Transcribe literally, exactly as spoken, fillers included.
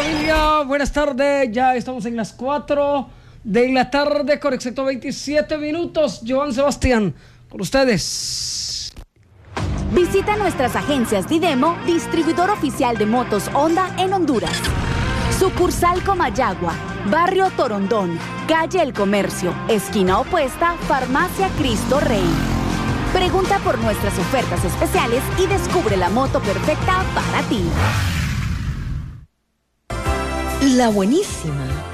familia? Buenas tardes, ya estamos en las cuatro de la tarde con exacto veintisiete minutos. Joan Sebastián, con ustedes. Visita nuestras agencias Didemo, distribuidor oficial de motos Honda en Honduras. Sucursal Comayagua, Barrio Torondón, Calle El Comercio, esquina opuesta, Farmacia Cristo Rey. Pregunta por nuestras ofertas especiales y descubre la moto perfecta para ti. La buenísima.